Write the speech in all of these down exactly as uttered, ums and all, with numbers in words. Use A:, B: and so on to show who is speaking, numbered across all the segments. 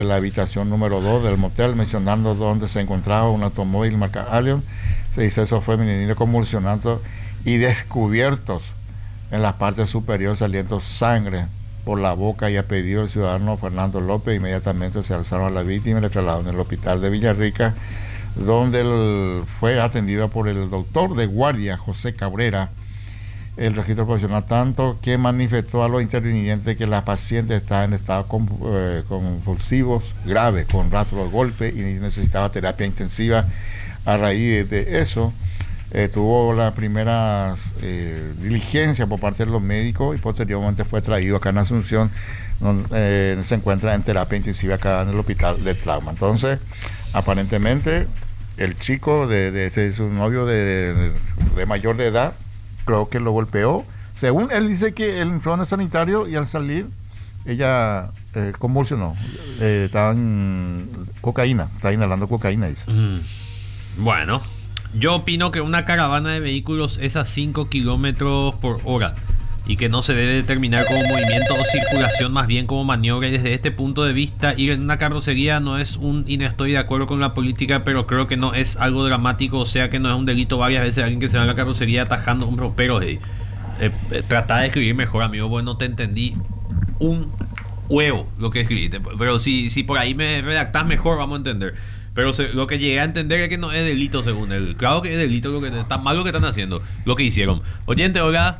A: de la habitación número dos del motel, mencionando dónde se encontraba un automóvil marca Allion. Se dice eso fue menino convulsionando y descubiertos en la parte superior saliendo sangre por la boca, y a pedido del ciudadano Fernando López inmediatamente se alzaron a la víctima y le trasladaron al hospital de Villarrica, donde él fue atendido por el doctor de guardia José Cabrera. El registro profesional tanto que manifestó a los intervinientes que la paciente está en estado eh, convulsivos graves con rastro de golpe y necesitaba terapia intensiva. A raíz de eso eh, tuvo las primeras eh, diligencias por parte de los médicos y posteriormente fue traído acá en Asunción, donde eh, se encuentra en terapia intensiva acá en el hospital de trauma. Entonces, aparentemente el chico de, de, de su novio de, de, de mayor de edad, creo que lo golpeó. Según él dice que él entró en el sanitario y al salir ella eh, convulsionó. Eh, estaba en cocaína, estaba inhalando cocaína, dice.
B: Mm. Bueno, yo opino que una caravana de vehículos es a cinco kilómetros por hora y que no se debe determinar como movimiento o circulación, más bien como maniobra. Y desde este punto de vista, ir en una carrocería no es un... y no estoy de acuerdo con la política, pero creo que no es algo dramático, o sea que no es un delito. Varias veces alguien que se va en la carrocería atajando un ropero. Eh, eh, eh, trata de escribir mejor, amigo, porque no te entendí un huevo lo que escribiste. Pero si, si por ahí me redactás mejor, vamos a entender. Pero se, lo que llegué a entender es que no es delito según él. Claro que es delito, lo que está mal lo que están haciendo, lo que hicieron. Oyente, hola.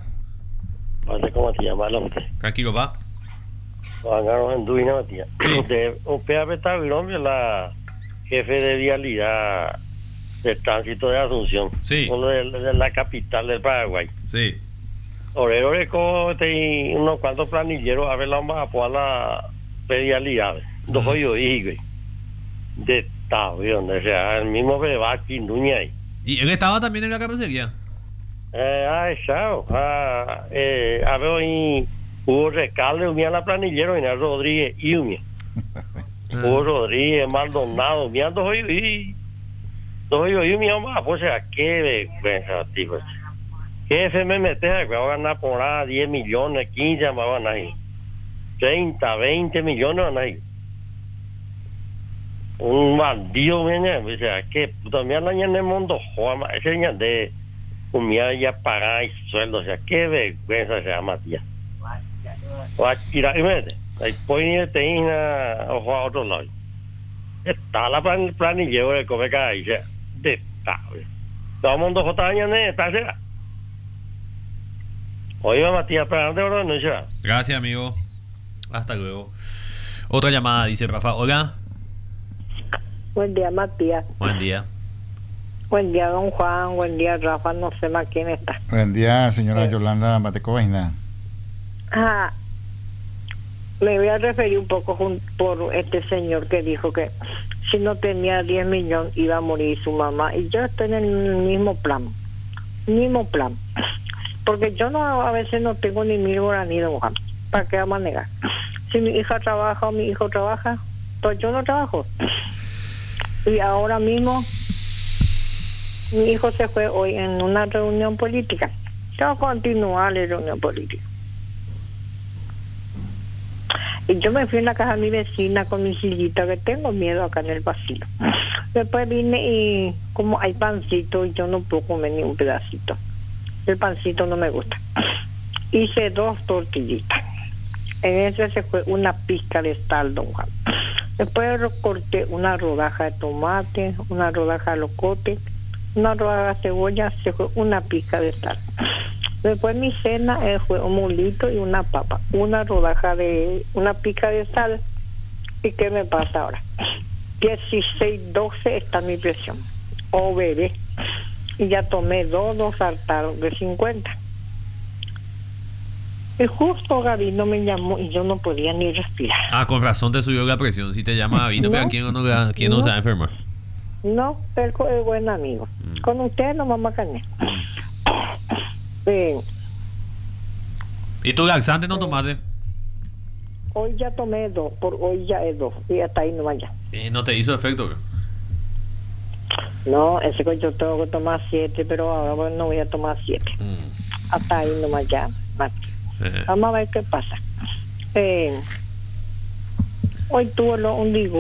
C: No sé cómo te llamas, usted.
B: Tranquilo, va.
C: Juan en Duina, Matías.
B: Sí.
C: Usted, usted ha la jefe de vialidad de tránsito de Asunción.
B: Sí.
C: Uno de, de la capital del Paraguay.
B: Sí.
C: Orero de cote unos cuantos planilleros a ver la más a la de vialidad. Dos hoyos y güey. De estado, o sea, el mismo que va aquí en Duña ahí.
B: ¿Y él estaba también en la carrocería?
C: Eh, ah, echado. Ah, eh, a ver, hoy hubo recalde, unía la planillero, y Rodríguez y unía. Hugo Rodríguez, Maldonado, unía dos hoyos y dos hoyos y unía más. Pues, o sea, qué vergüenza, tío. ¿Qué F me metes? Que va a ganar por ahí diez millones, quince, me van a ir. treinta, veinte millones van a ir. Un bandido, viene, o sea, que puta mierda, en el mundo, joder, ese niño de un mierda ya pagar y sueldo, o sea, qué vergüenza se llama, tía. O a tirar, y mete, ahí puede ir te a ojo a otro lado. Está la plan, planillero de comer cada día, de está, todo el mundo jota años, está será. Oye, Matías, para dónde ahora no será.
B: Gracias, amigo. Hasta luego. Otra llamada, dice Rafa. Hola.
D: Buen día, Matías.
B: Buen día.
D: Buen día, don Juan. Buen día, Rafa. No sé más quién está.
A: Buen día, señora
D: Eh.
A: Yolanda Matecovaina.
D: Ah, me voy a referir un poco jun- por este señor que dijo que si no tenía diez millones iba a morir su mamá. Y yo estoy en el mismo plan. Mismo plan. Porque yo no a veces no tengo ni mil guaraní, don Juan. ¿Para qué vamos a negar? Si mi hija trabaja o mi hijo trabaja, pues yo no trabajo. Y ahora mismo mi hijo se fue hoy en una reunión política. Yo voy a continuar la reunión política. Y yo me fui en la casa de mi vecina con mi sillita, que tengo miedo acá en el pasillo. Después vine y como hay pancito y yo no puedo comer ni un pedacito. El pancito no me gusta. Hice dos tortillitas. En ese se fue una pizca de sal, don Juan. Después corté una rodaja de tomate, una rodaja de locote, una rodaja de cebolla, se fue una pizca de sal. Después mi cena eh, fue un molito y una papa, una rodaja de, una pizca de sal. ¿Y qué me pasa ahora? dieciséis, doce está mi presión. O bebé. Y ya tomé dos, dos sartaros de cincuenta. Y justo Gabino me llamó y yo no podía ni respirar.
B: Ah, con razón te subió la presión. Si te llama Gabino,
D: No.
B: pero ¿quién no, quién no,
D: No.
B: se va a enfermar?
D: No, él es buen amigo.
B: Mm.
D: Con usted no vamos a cañar. Sí,
B: ¿Y tu laxante no tomaste?
D: hoy ya tomé dos, por hoy ya es dos. Y hasta ahí no vaya.
B: Eh, ¿No te hizo efecto? ¿Qué?
D: No, ese que yo tengo que tomar siete, pero ahora bueno, no voy a tomar siete.
B: Mm.
D: Hasta ahí no vaya.
B: Eh.
D: Vamos a ver qué pasa. Eh, Hoy tuvo lo, un disgusto.